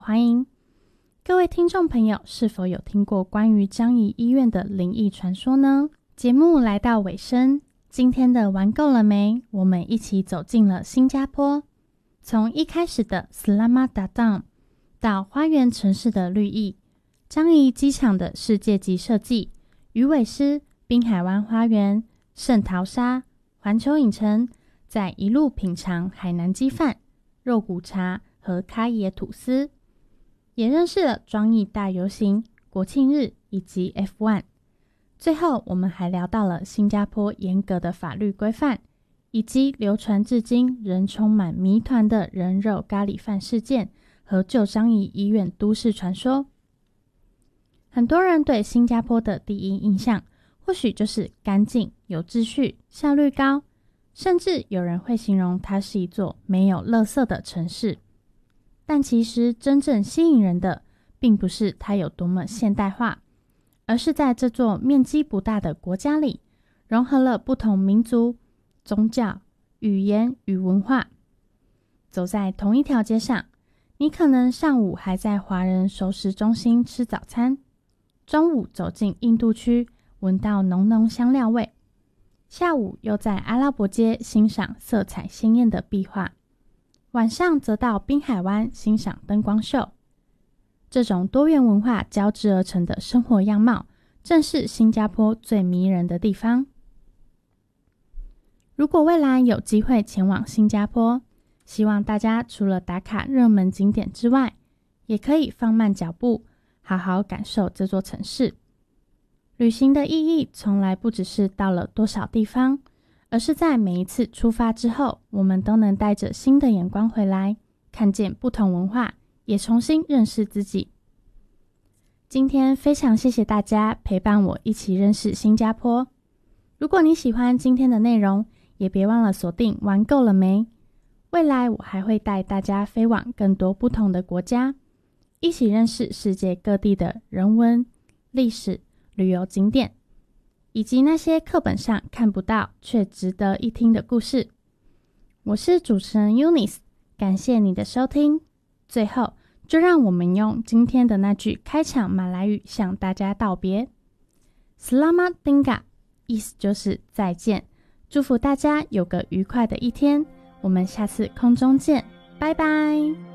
欢迎各位听众朋友，是否有听过关于樟宜医院的灵异传说呢？节目来到尾声，今天的玩够了没？我们一起走进了新加坡，从一开始的 Selamat Datang 到花园城市的绿意，樟宜机场的世界级设计，鱼尾狮、滨海湾花园、圣淘沙、环球影城，再一路品尝海南鸡饭、肉骨茶和咖椰吐司，也认识了樟宜大游行、国庆日以及 F1。 最后我们还聊到了新加坡严格的法律规范，以及流传至今仍充满谜团的人肉咖喱饭事件和旧樟宜医院都市传说。很多人对新加坡的第一印象或许就是干净、有秩序、效率高，甚至有人会形容它是一座没有垃圾的城市。但其实真正吸引人的并不是它有多么现代化，而是在这座面积不大的国家里，融合了不同民族、宗教、语言与文化。走在同一条街上，你可能上午还在华人熟食中心吃早餐，中午走进印度区闻到浓浓香料味，下午又在阿拉伯街欣赏色彩鲜艳的壁画，晚上则到滨海湾欣赏灯光秀。这种多元文化交织而成的生活样貌，正是新加坡最迷人的地方。如果未来有机会前往新加坡，希望大家除了打卡热门景点之外，也可以放慢脚步，好好感受这座城市。旅行的意义从来不只是到了多少地方，而是在每一次出发之后，我们都能带着新的眼光回来，看见不同文化，也重新认识自己。今天非常谢谢大家陪伴我一起认识新加坡。如果你喜欢今天的内容，也别忘了锁定玩够了没？未来我还会带大家飞往更多不同的国家，一起认识世界各地的人文、历史、旅游景点，以及那些课本上看不到却值得一听的故事。我是主持人 Eunice， 感谢你的收听。最后，就让我们用今天的那句开场马来语向大家道别。 Selamat tinggal， 意思就是再见，祝福大家有个愉快的一天。我们下次空中见，拜拜。